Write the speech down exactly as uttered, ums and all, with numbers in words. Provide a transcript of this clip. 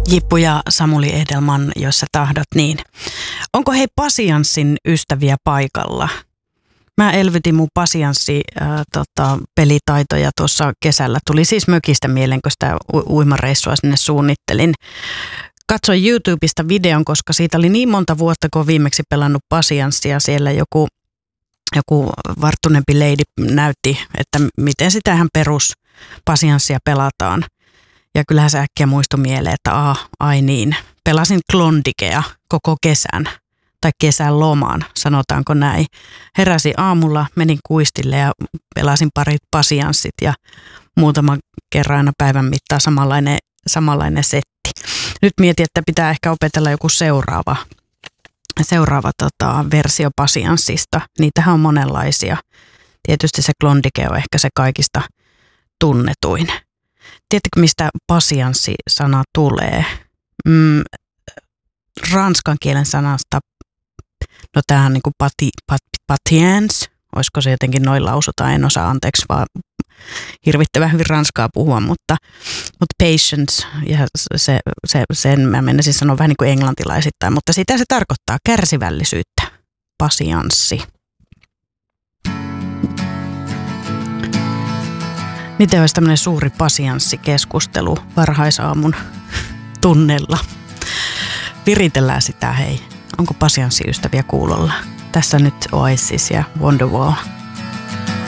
Jippu ja Samuli Ehdelman, jos sä tahdot niin. Onko hei pasianssin ystäviä paikalla? Mä elvytin mun pasianssi äh, tota, pelitaitoja tuossa kesällä. Tuli siis mökistä mieleen, kun sitä u- uimareissua sinne suunnittelin. Katsoin YouTubesta videon, koska siitä oli niin monta vuotta, kun olen viimeksi pelannut pasianssia. Siellä joku, joku varttunempi lady näytti, että miten sitä ihan perus pasianssia pelataan. Ja kyllähän se äkkiä muistui mieleen, että ah, ai niin, pelasin Klondikea koko kesän tai kesän lomaan, sanotaanko näin. Heräsin aamulla, menin kuistille ja pelasin parit pasianssit ja muutaman kerran aina päivän mittaan samanlainen, samanlainen setti. Nyt mietin, että pitää ehkä opetella joku seuraava, seuraava tota, versio pasianssista. Niitähän on monenlaisia. Tietysti se Klondike on ehkä se kaikista tunnetuin. Tiedättekö, mistä pasianssi-sana tulee? Mm, ranskan kielen sanasta, no tämähän on niin kuin pati, pat, patience, olisiko se jotenkin noin lausutaan, en osaa anteeksi vaan hirvittävän hyvin ranskaa puhua, mutta, mutta patience, ja se, se, sen mä menisin sanoa vähän niin kuin englantilaisittain, mutta sitä se tarkoittaa kärsivällisyyttä, pasianssi. Miten olisi tämmöinen suuri pasianssikeskustelu varhaisaamun tunnella? Viritellään sitä, hei. Onko pasianssiystäviä kuulolla? Tässä nyt Oasis ja Wonderwall.